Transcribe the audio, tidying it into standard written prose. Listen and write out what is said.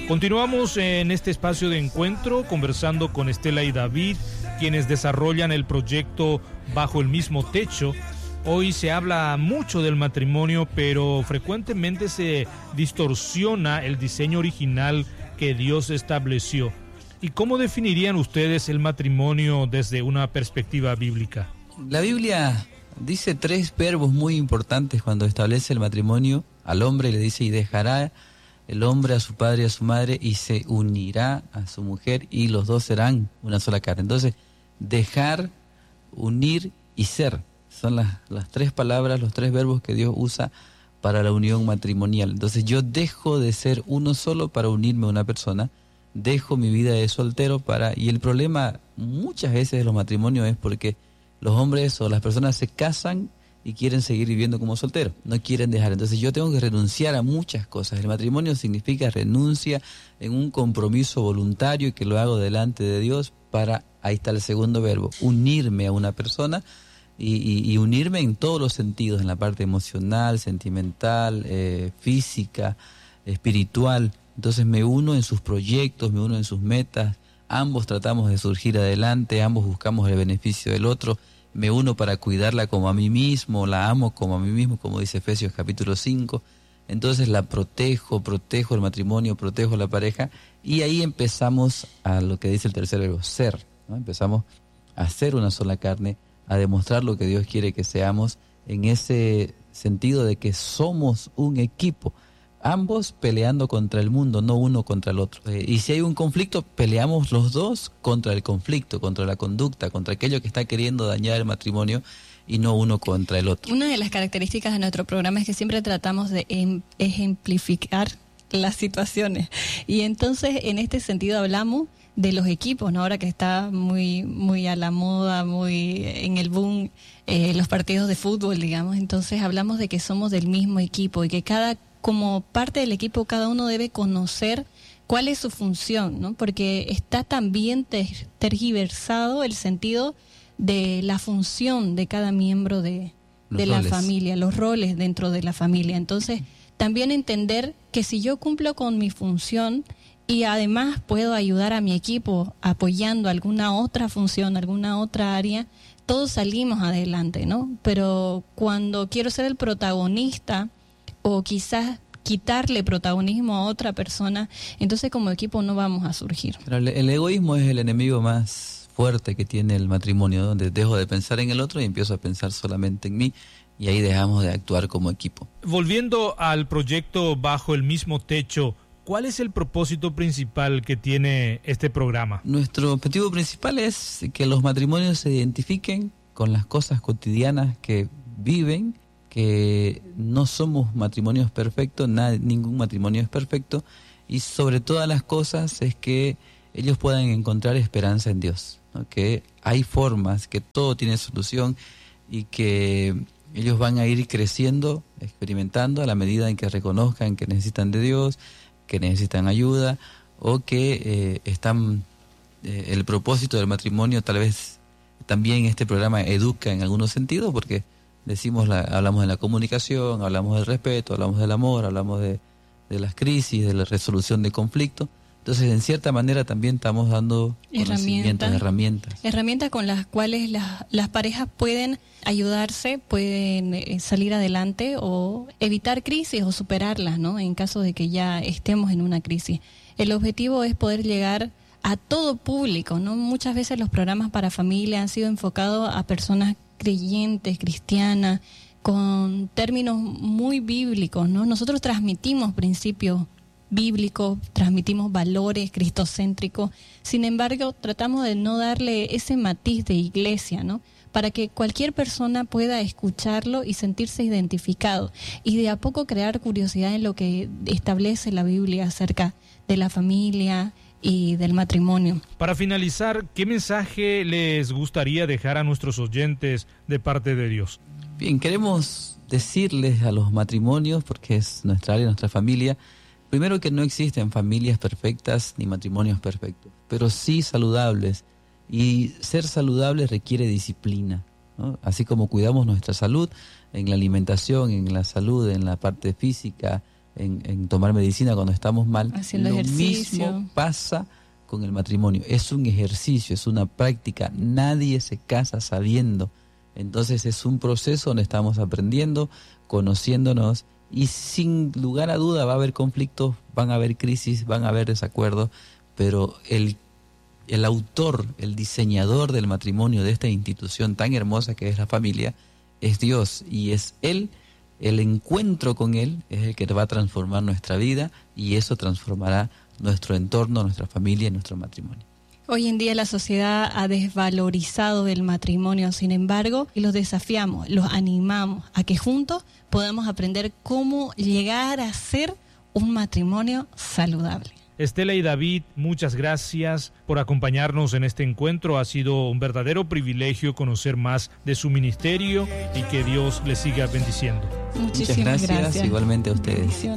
Continuamos en este espacio de encuentro conversando con Estela y David, quienes desarrollan el proyecto Bajo el Mismo Techo. Hoy se habla mucho del matrimonio, pero frecuentemente se distorsiona el diseño original que Dios estableció. ¿Y cómo definirían ustedes el matrimonio desde una perspectiva bíblica? La Biblia dice 3 verbos muy importantes cuando establece el matrimonio. Al hombre le dice: y dejará el hombre a su padre y a su madre y se unirá a su mujer y los dos serán una sola carne. Entonces, dejar, unir y ser son las 3 palabras, los 3 verbos que Dios usa para la unión matrimonial. Entonces yo dejo de ser uno solo para unirme a una persona, dejo mi vida de soltero y el problema muchas veces de los matrimonios es porque los hombres o las personas se casan y quieren seguir viviendo como solteros, no quieren dejar. Entonces yo tengo que renunciar a muchas cosas. El matrimonio significa renuncia en un compromiso voluntario que lo hago delante de Dios para, ahí está el segundo verbo, unirme a una persona y unirme en todos los sentidos, en la parte emocional, sentimental, física, espiritual. Entonces me uno en sus proyectos, me uno en sus metas, ambos tratamos de surgir adelante, ambos buscamos el beneficio del otro. Me uno para cuidarla como a mí mismo, la amo como a mí mismo, como dice Efesios capítulo 5. Entonces la protejo el matrimonio, protejo la pareja, y ahí empezamos a lo que dice el tercer verbo, ser, ¿no? Empezamos a ser una sola carne, a demostrar lo que Dios quiere que seamos, en ese sentido de que somos un equipo, ambos peleando contra el mundo, no uno contra el otro. Y si hay un conflicto, peleamos los dos contra el conflicto, contra la conducta, contra aquello que está queriendo dañar el matrimonio, y no uno contra el otro. Una de las características de nuestro programa es que siempre tratamos de ejemplificar las situaciones. Y entonces, en este sentido, hablamos de los equipos, ¿no? Ahora que está muy a la moda, muy en el boom, los partidos de fútbol, digamos. Entonces, hablamos de que somos del mismo equipo y que como parte del equipo, cada uno debe conocer cuál es su función, ¿no? Porque está también tergiversado el sentido de la función de cada miembro de la familia, los roles dentro de la familia. Entonces, también entender que si yo cumplo con mi función y además puedo ayudar a mi equipo apoyando alguna otra función, alguna otra área, todos salimos adelante, ¿no? Pero cuando quiero ser el protagonista o quizás quitarle protagonismo a otra persona, entonces como equipo no vamos a surgir. Pero el egoísmo es el enemigo más fuerte que tiene el matrimonio, donde dejo de pensar en el otro y empiezo a pensar solamente en mí, y ahí dejamos de actuar como equipo. Volviendo al proyecto Bajo el Mismo Techo, ¿cuál es el propósito principal que tiene este programa? Nuestro objetivo principal es que los matrimonios se identifiquen con las cosas cotidianas que viven, que no somos matrimonios perfectos, ningún matrimonio es perfecto, y sobre todas las cosas es que ellos puedan encontrar esperanza en Dios, ¿no? Que hay formas, que todo tiene solución y que ellos van a ir creciendo, experimentando a la medida en que reconozcan que necesitan de Dios, que necesitan ayuda, o que el propósito del matrimonio tal vez también este programa educa en algunos sentidos, porque hablamos de la comunicación, hablamos del respeto, hablamos del amor, hablamos de las crisis, de la resolución de conflictos. Entonces, en cierta manera también estamos dando conocimientos, herramientas. Herramientas con las cuales las parejas pueden ayudarse, pueden salir adelante o evitar crisis o superarlas, ¿no? En caso de que ya estemos en una crisis. El objetivo es poder llegar a todo público, ¿no? Muchas veces los programas para familia han sido enfocados a personas creyentes, cristianas, con términos muy bíblicos, ¿no? Nosotros transmitimos principios bíblicos, transmitimos valores cristocéntricos, sin embargo, tratamos de no darle ese matiz de iglesia, ¿no? Para que cualquier persona pueda escucharlo y sentirse identificado, y de a poco crear curiosidad en lo que establece la Biblia acerca de la familia y del matrimonio. Para finalizar, ¿qué mensaje les gustaría dejar a nuestros oyentes de parte de Dios? Bien, queremos decirles a los matrimonios, porque es nuestra área, nuestra familia, primero que no existen familias perfectas ni matrimonios perfectos, pero sí saludables, y ser saludable requiere disciplina, ¿no? Así como cuidamos nuestra salud en la alimentación, en la salud, en la parte física, en tomar medicina cuando estamos mal. Haciendo lo ejercicio. mismo pasa con el matrimonio. Es un ejercicio, es una práctica. Nadie se casa sabiendo. Entonces es un proceso donde estamos aprendiendo, conociéndonos, y sin lugar a duda va a haber conflictos, van a haber crisis, van a haber desacuerdos, pero el autor, el diseñador del matrimonio, de esta institución tan hermosa que es la familia, es Dios, y es Él, el encuentro con Él es el que va a transformar nuestra vida, y eso transformará nuestro entorno, nuestra familia y nuestro matrimonio. Hoy en día la sociedad ha desvalorizado el matrimonio, sin embargo, y los desafiamos, los animamos a que juntos podamos aprender cómo llegar a ser un matrimonio saludable. Estela y David, muchas gracias por acompañarnos en este encuentro. Ha sido un verdadero privilegio conocer más de su ministerio y que Dios les siga bendiciendo. Muchísimas Muchas gracias. Igualmente a ustedes.